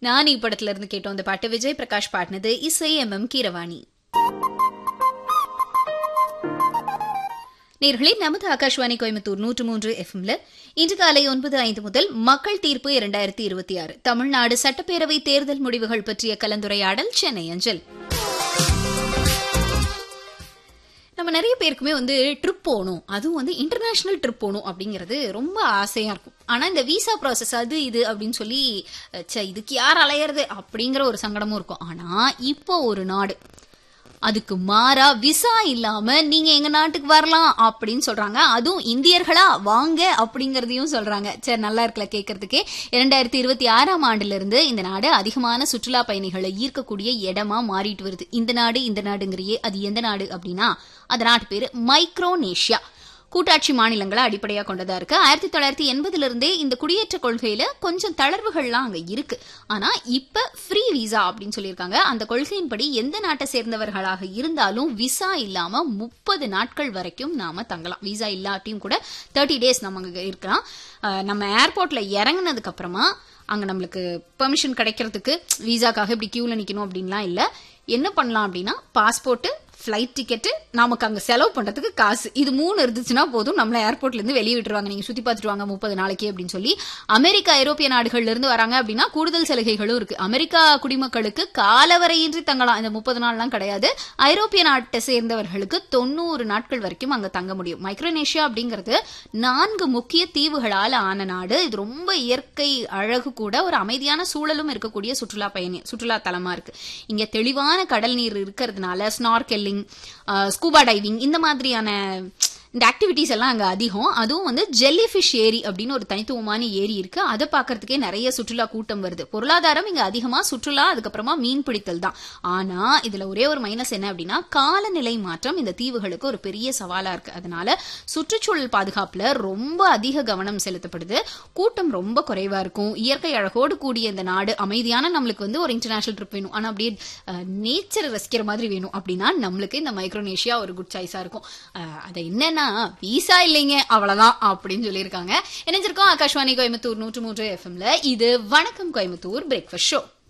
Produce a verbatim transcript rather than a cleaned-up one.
நானி படத்துல இருந்து கேட்டோம் அந்த பாட்டு. விஜய் பிரகாஷ் பாடினது, இசை எம் எம் கீரவாணி. நேர்களே, நமது ஆகாஷ்வாணி கோயம்புத்தூர் நூற்று மூன்று எஃப்எம்ல இன்று காலை ஒன்பது ஐந்து முதல் மக்கள் தீர்ப்பு இரண்டாயிரத்தி இருபத்தி ஆறு தமிழ்நாடு சட்டப்பேரவை தேர்தல் முடிவுகள் பற்றிய கலந்துரையாடல் சென்னை அஞ்சல். நம்ம நிறைய பேருக்குமே வந்து ட்ரிப் போகணும், அதுவும் வந்து இன்டர்நேஷனல் ட்ரிப் போகணும் அப்படிங்கிறது ரொம்ப ஆசையா இருக்கும். ஆனா இந்த விசா ப்ராசஸ் அது இது அப்படின்னு சொல்லி இதுக்கு யார் அலையிறது அப்படிங்கிற ஒரு சங்கடமும் இருக்கும். ஆனா இப்போ ஒரு நாடு அதுக்கு மாறா விசா இல்லாம நீங்க எங்க நாட்டுக்கு வரலாம் அப்படின்னு சொல்றாங்க. அதுவும் இந்தியர்களா வாங்க அப்படிங்கறதையும் சொல்றாங்க. சரி, நல்லா இருக்கல கேட்கறதுக்கே. இரண்டாயிரத்தி இருபத்தி ஆறாம் ஆண்டுல இருந்து இந்த நாடு அதிகமான சுற்றுலா பயணிகளை ஈர்க்கக்கூடிய இடமா மாறிட்டு வருது. இந்த நாடு இந்த நாடுங்கிறியே, அது எந்த நாடு அப்படின்னா அந்த நாட்டு பேரு மைக்ரோனேஷியா. கூட்டாட்சி மாநிலங்களை அடிப்படையா கொண்டதா இருக்கு. ஆயிரத்தி தொள்ளாயிரத்தி எண்பதுல இருந்தே இந்த குடியேற்ற கொள்கையில கொஞ்சம் தளர்வுகள்லாம் அங்க இருக்கு. ஆனா இப்ப ஃப்ரீ விசா அப்படின்னு சொல்லியிருக்காங்க. அந்த கொள்கையின்படி எந்த நாட்டை சேர்ந்தவர்களாக இருந்தாலும் விசா இல்லாம முப்பது நாட்கள் வரைக்கும் நாம தங்கலாம். விசா இல்லாட்டியும் கூட தேர்ட்டி டேஸ் நம்ம அங்க இருக்கலாம். நம்ம ஏர்போர்ட்ல இறங்கினதுக்கு அப்புறமா அங்க நம்மளுக்கு பெர்மிஷன் கிடைக்கிறதுக்கு விசாக்காக இப்படி கியூல நிக்கணும் அப்படின்லாம் இல்ல. என்ன பண்ணலாம் அப்படின்னா பாஸ்போர்ட், பிளைட் டிக்கெட், நமக்கு அங்க செலவு பண்றதுக்கு காசு, இது மூணு இருந்துச்சுன்னா போதும், நம்மள ஏர்போர்ட்ல இருந்து வெளியே விட்டுருவாங்க. நீங்க சுத்தி பார்த்துட்டு வாங்க முப்பது நாளைக்கு அப்படின்னு சொல்லி. அமெரிக்கா, ஐரோப்பிய நாடுகள்ல இருந்து வராங்க அப்படின்னா கூடுதல் சலுகைகளும் இருக்கு. அமெரிக்கா குடிமக்களுக்கு காலவரையின்றி தங்கலாம், இந்த முப்பது நாள்லாம் கிடையாது. ஐரோப்பிய நாட்டை சேர்ந்தவர்களுக்கு தொண்ணூறு நாட்கள் வரைக்கும் அங்க தங்க முடியும். மைக்ரோனேஷியா அப்படிங்கிறது நான்கு முக்கிய தீவுகளால் ஆன நாடு. இது ரொம்ப இயற்கை அழகு கூட ஒரு அமைதியான சூழலும் இருக்கக்கூடிய சுற்றுலா பயணி சுற்றுலா தலமா இருக்கு. இங்க தெளிவான கடல் நீர் இருக்கிறதுனால ஸ்னார்கெல்லிங், ஸ்கூபா டைவிங் இந்த மாதிரியான இந்த ஆக்டிவிட்டிஸ் எல்லாம் அங்க அதிகம். அதுவும் வந்து ஜெல்லி ஃபிஷ் ஏரி அப்படின்னு ஒரு தனித்துவமான ஏரி இருக்கு. அதை பாக்குறதுக்கே நிறைய சுற்றுலா கூட்டம் வருது. பொருளாதாரம் இங்க அதிகமா சுற்றுலா, அதுக்கப்புறமா மீன் பிடித்தல் தான். ஆனா இதுல ஒரே ஒரு மைனஸ் என்ன அப்படின்னா காலநிலை மாற்றம் இந்த தீவுகளுக்கு ஒரு பெரிய சவாலா இருக்கு. அதனால சுற்றுச்சூழல் பாதுகாப்புல ரொம்ப அதிக கவனம் செலுத்தப்படுது. கூட்டம் ரொம்ப குறைவா இருக்கும். இயற்கை அழகோடு கூடிய இந்த நாடு அமைதியான நம்மளுக்கு வந்து ஒரு இன்டர்நேஷனல் ட்ரிப் வேணும், ஆனா அப்படியே நேச்சரை ரசிக்கிற மாதிரி வேணும் அப்படின்னா நம்மளுக்கு இந்த மைக்ரோனேஷியா ஒரு குட் சாய்ஸா இருக்கும். அதை என்னன்னா விசா இல்லைங்க அவ்வளவுதான் அப்படின்னு சொல்லியிருக்காங்க. இணைஞ்சிருக்கோம் ஆகாஷ்வாணி கோயம்புத்தூர் நூற்று மூன்று எஃப்எம்ல. இது வணக்கம் கோயம்புத்தூர் பிரேக்ஃபாஸ்ட் ஷோ.